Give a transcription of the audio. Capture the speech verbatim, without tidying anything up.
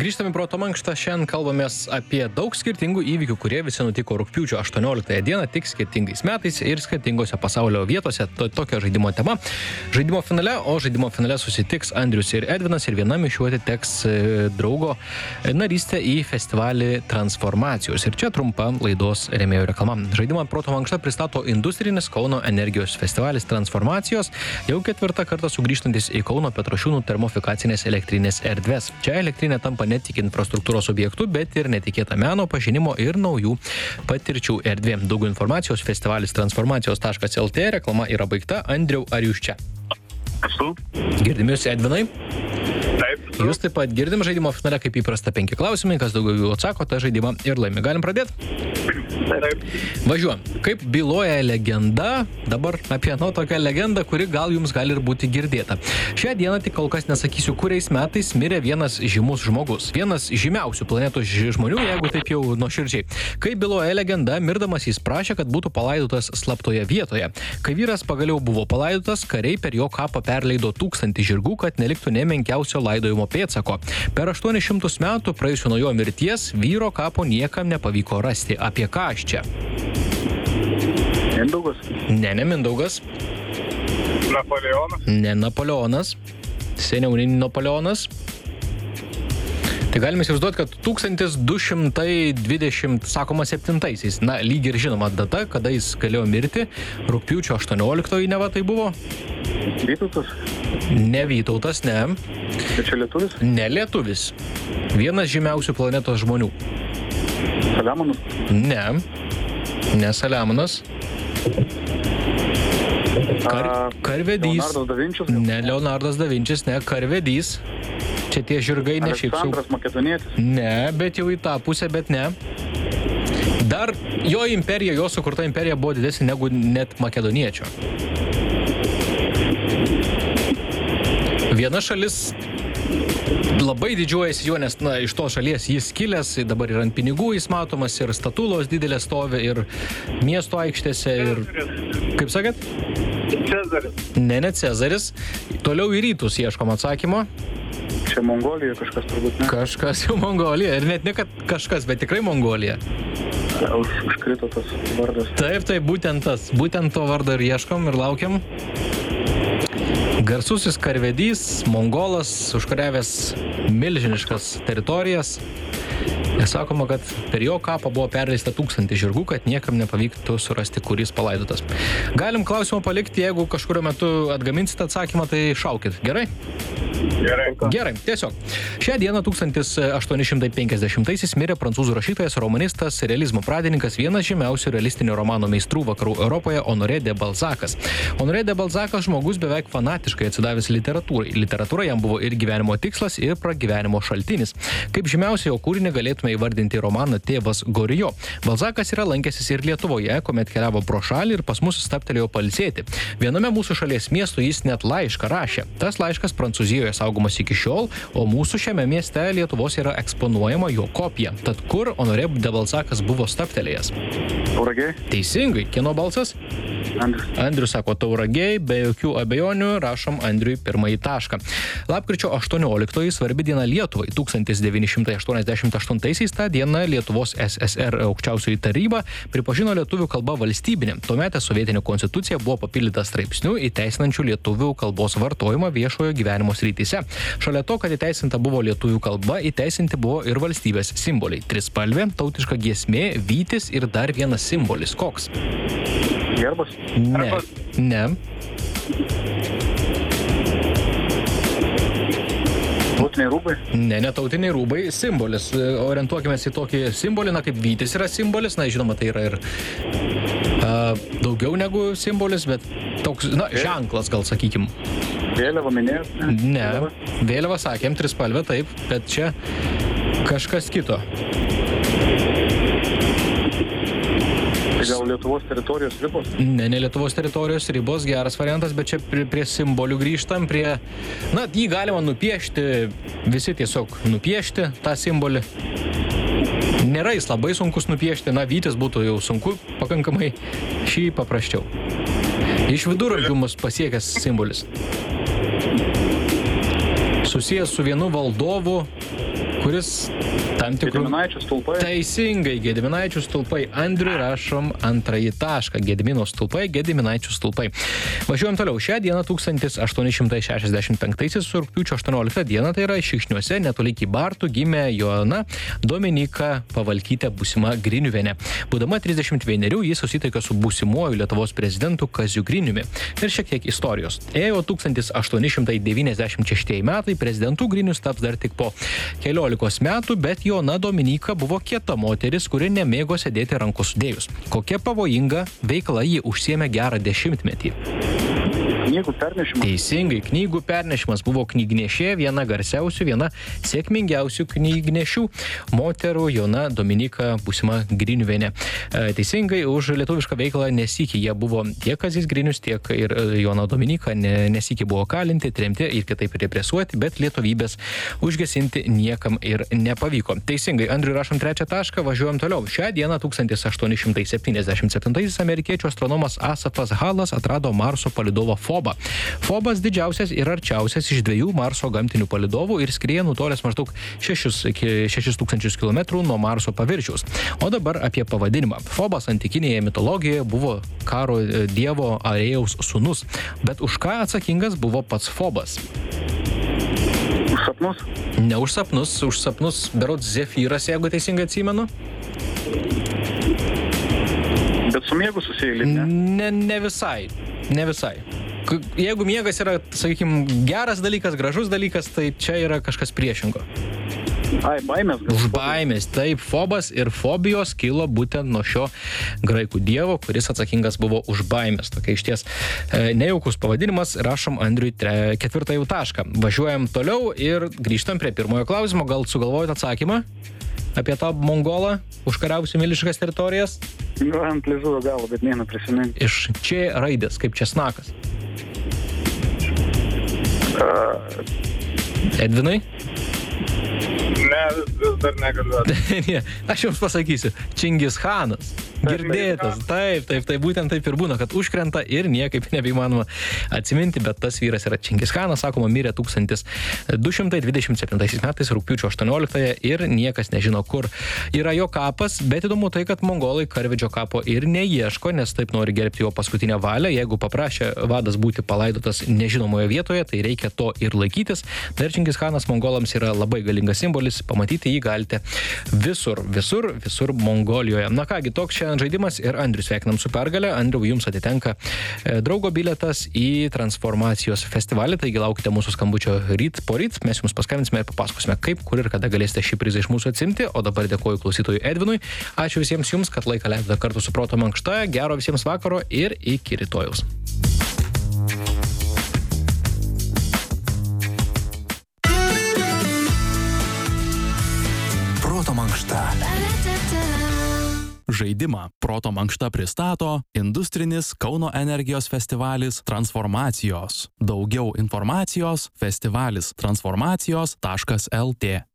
Grįžtame į proto mankštą, šiandien kalbamės apie daug skirtingų įvykių, kurie visi nutiko rugpjūčio aštuonioliktąją dieną, tik skirtingais metais ir skirtingose pasaulio vietose. To, tokio žaidimo tema. Žaidimo finale, o žaidimo finale susitiks Andrius ir Edvinas ir vienam iš jų atiteks draugo narystė į festivalį Transformacijos. Ir čia trumpa laidos rėmėjų reklama. Žaidimo proto mankštą pristato industrinis Kauno energijos festivalis Transformacijos, jau ketvirtą kartą sugrįžtantis į Kauno Petrošiūnų termofikacinės elektrinės erdves. Čia elektrinė tampa ne tik infrastruktūros objektų, bet ir netikėta meno, pažinimo ir naujų patirčių erdvė. Daugiau informacijos festivalis transformacijos taškas el tė, reklama yra baigta. Andriau, ar jūs čia? Esu. Girdimius, Edvinai? Taip. Jūs taip pat girdim žaidimo finale, kaip įprasta, penki klausimai, kas daugiau jų atsako, tą žaidimą ir laimi. Galim pradėti? Taip. Važiuojam. Kaip byloja legenda, dabar apie nu, tokią legendą, kuri gal jums gali ir būti girdėta. Šią dieną tik kol kas nesakysiu, kuriais metais mirė vienas žymus žmogus. Vienas žymiausių planetos žmonių, jeigu taip jau nuoširdžiai. Kaip byloja legenda, mirdamas jis prašė, kad būtų palaidotas slaptoje vietoje. Kai vyras pagaliau buvo palaidotas, kariai per jo kapą perleido tūkstantį žirgų, kad neliktų nė menkiausio laidojimo pėdsako. Per aštuonis šimtus metų praėjusiu nuo jo mirties vyro kapo niekam nepavyko rasti. Apie ką aš čia? Mindaugas. Ne, ne Mindaugas. Napoleonas. Ne Napoleonas. Seniau nei Napoleonas. Tai galime įsivaizduoti, kad tūkstantis du šimtai dvidešimt, sakoma, septintaisiais. Na, lyg ir žinoma data, kada jis galėjo mirti. Rugpjūčio aštuonioliktoji neva tai buvo. Vytautas. Ne Vytautas, ne. Tai čia lietuvis? Ne lietuvis. Vienas žymiausių planetos žmonių. Saliamonas. Ne. Ne Saliamonas. Kar, karvedys. Leonardas da Vinčius. Ne Leonardas da Vinčius, ne. Karvedys. Čia tie žirgai ne šiaip sau. Aleksandras Makedonietis. Ne, bet jau į tą pusę, bet ne. Dar jo imperija, jo sukurta imperija buvo didesnė negu net makedoniečio. Viena šalis labai didžiuojasi juo, nes na, iš to šalies jis kilęs, dabar ir ant pinigų jis matomas, ir statulos didelės stovi, ir miesto aikštėse, ir... Kaip sakėt? Cezaris. Ne, ne Cezaris. Toliau į rytus ieškom atsakymo. Čia Mongolija kažkas turbūt, ne? Kažkas jau Mongolija. Ir net ne kad kažkas, bet tikrai Mongolija. Už, užkrito tas vardas. Taip, taip, būtent tas. Būtent to vardą ir ieškom ir laukiam. Garsusis karvedys, mongolas, užkariavęs milžiniškas teritorijas. Ir sakoma, kad per jo kapą buvo perleista tūkstantį žirgų, kad niekam nepavyktų surasti, kur jis palaidotas. Galim klausimą palikti, jeigu kažkurio metu atgaminsite atsakymą, tai šaukit. Gerai? Gerai. Gerai, tiesiog. Šią dieną tūkstantis aštuoni šimtai penkiasdešimtaisiais mirė prancūzų rašytojas, romanistas, realizmo pradininkas, vienas žymiausių realistinio romano meistrų vakarų Europoje, Honoré de Balzacas. Honoré de Balzacas žmogus beveik fanatiškai atsidavęs literatūrai. Literatūra jam buvo ir gyvenimo tikslas, ir pragyvenimo šaltinis. Kaip žymiausią jo kūrinį galėtume įvardinti romaną Tėvas Gorijo. Balzakas yra lankęsis ir Lietuvoje, kuomet keliavo pro šalį ir pas mus stabtelėjo pailsėti. Viename mūsų šalies miestų jis net laišką rašė. Tas laiškas Prancūzijoje saugomas iki šiol, o mūsų šiame mieste Lietuvos yra eksponuojama jo kopija. Tad kur Honoré de Balzacas buvo stabtelėjęs? Tauragiai. Teisingai. Kieno balsas? Andrius. Andrius sako Tauragiai, be jokių abejonių rašom Andriui pirmąjį tašką. Lapkričio aštuonioliktoji svarbi diena Lietuvai. tūkstantis devyni šimtai aštuoniasdešimt aštuntaisiais tą dieną Lietuvos es es er aukščiausioji taryba pripažino lietuvių kalbą valstybinė. Tuometė sovietinė konstitucija buvo papildyta straipsniu įteisinančių lietuvių kalbos vartojimą viešojo gyvenimo srityse. Šalia to, kad įteisinta buvo lietuvių kalba, įteisinti buvo ir valstybės simboliai. Trispalvė, tautiška giesmė, vytis ir dar vienas simbolis. Koks? Gerbas. Ne. Ne. Tautiniai rūbai. Ne, ne tautiniai rūbai, simbolis. Orientuokimės į tokį simbolį, na kaip vytis yra simbolis, na žinoma, tai yra ir a, daugiau negu simbolis, bet toks, na, ženklas gal sakykim. Vėliava minėjot? Ne, vėliava sakėm, trispalvė, taip, bet čia kažkas kito. Tai gal Lietuvos teritorijos ribos? Ne, ne Lietuvos teritorijos ribos, geras variantas, bet čia prie, prie simbolių grįžtam, prie... Na, jį galima nupiešti, visi tiesiog nupiešti tą simbolį. Nėra jis labai sunkus nupiešti, na, vytis būtų jau sunku, pakankamai šį paprasčiau. Iš viduramžių mus pasiekęs simbolis. Susijęs su vienu valdovu kuris tam tikrų... Gediminaičių stulpai. Teisingai, Gediminaičių stulpai. Andriui rašom antrąjį tašką. Gedimino stulpai, Gediminaičių stulpai. Važiuojam toliau. Šią dieną tūkstantis aštuoni šimtai šešiasdešimt penktaisiais rugpjūčio aštuonioliktą dieną, tai yra Šikšniuose, netoli Kybartų, gimė Joana Dominyka Pavalkytė, būsima Griniuvienė. Būdama trisdešimt vienerių, jis susitaikė su būsimuoju Lietuvos prezidentu Kaziu Griniumi. Ir šiek tiek istorijos. Ėjo tūkstantis aštuoni šimtai devyniasdešimt šeštieji metai, prezidentu Grinius taps dar tik po keliolikos metų, bet Joana Dominyka buvo kieta moteris, kuri nemėgo sėdėti rankos sudėjus. Kokia pavojinga veikla ji užsiėmė gerą dešimtmetį. Knygų pernešimas. Teisingai, knygų pernešimas, buvo knygnešė, viena garsiausių, viena sėkmingiausių knygnešių moterų Joana Dominyka, būsima Griniuvienė. Teisingai, už lietuvišką veiklą nesikį jie buvo tiek Kazys Grinius, tiek ir Joana Dominyka, nesikį buvo kalinti, tremti ir kitaip represuoti, bet lietuvybės užgesinti niekam ir nepavyko. Teisingai, Andriui rašom trečią tašką, važiuojam toliau. Šią dieną tūkstantis aštuoni šimtai septyniasdešimt septintaisiais amerikiečių astronomas Asafas Halas atrado Marso palydovą Fobą. Fobas didžiausias ir arčiausias iš dviejų Marso gamtinių palydovų ir skrieja nutolęs maždaug šešis tūkstančius kilometrų nuo Marso paviršiaus. O dabar apie pavadinimą. Fobas antikinėje mitologijoje buvo karo dievo Arėjaus sūnus, bet už ką atsakingas buvo pats Fobas? Už sapnus? Ne už sapnus, už sapnus berods Zefyras, jeigu teisingai atsimenu. Bet su miegu susiję, ne? Ne, ne visai, ne visai. Jeigu miegas yra, sakykime, geras dalykas, gražus dalykas, tai čia yra kažkas priešingo. Ai, baimės gal. Už baimės, taip, Fobas ir fobijos kilo būtent nuo šio graikų dievo, kuris atsakingas buvo už baimės. Tokia išties e, nejaukus pavadinimas, rašom Andriui tre, ketvirtąjį tašką. Važiuojam toliau ir grįžtam prie pirmojo klausimo. Gal sugalvojot atsakymą apie tą mongolą, užkariavusių milžiniškas teritorijas? Nu, ant liežuvio galo, bet neina prisiminti. Iš čia raidės, kaip česnakas. Uh, Edvinai? ne, vis dar negaliu. Ne, aš jums pasakysiu. Čingis Chanas. Girdėtas. Taip, taip, taip, būtent taip ir būna, kad užkrenta ir niekaip nebeįmanoma atsiminti, bet tas vyras yra Čingis Chanas, sakoma, mirė tūkstantis du šimtai dvidešimt septintaisiais metais rugpjūčio aštuonioliktąją ir niekas nežino, kur yra jo kapas, bet įdomu tai, kad mongolai karvedžio kapo ir neieško, nes taip nori gerbti jo paskutinę valią. Jeigu paprašė vadas būti palaidotas nežinomoje vietoje, tai reikia to ir laikytis. Dar Čingis Chanas mongolams yra labai galingas simbolis, pamatyti jį galite visur, visur, visur Mongolijoje. Na kągi, toks šiandien žaidimas ir Andrius sveikinam su pergale. Andriau, jums atitenka draugo bilietas į Transformacijos festivalį, taigi laukite mūsų skambučio ryt po ryt. Mes jums paskambinsime ir papasakosime, kaip, kur ir kada galėsite šį prizą iš mūsų atsimti. O dabar dėkoju klausytojui Edvinui. Ačiū visiems jums, kad laiką leidote kartu su Proto Mankšta. Gero visiems vakaro ir iki rytojaus. Proto Mankšta. Žaidimą Proto Mankšta pristato industrinis Kauno energijos festivalis Transformacijos. Daugiau informacijos festivalis transformacijos taškas lt.